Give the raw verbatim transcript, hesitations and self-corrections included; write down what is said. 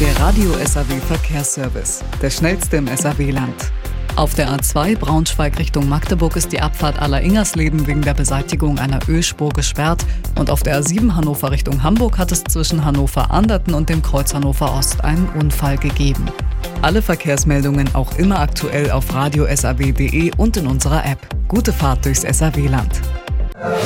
Der Radio-S A W-Verkehrsservice, der schnellste im S A W-Land. Auf der A zwei Braunschweig Richtung Magdeburg ist die Abfahrt Aller-Ingersleben wegen der Beseitigung einer Ölspur gesperrt und auf der A sieben Hannover Richtung Hamburg hat es zwischen Hannover-Anderten und dem Kreuz Hannover Ost einen Unfall gegeben. Alle Verkehrsmeldungen auch immer aktuell auf radio s a w punkt d e und in unserer App. Gute Fahrt durchs S A W-Land.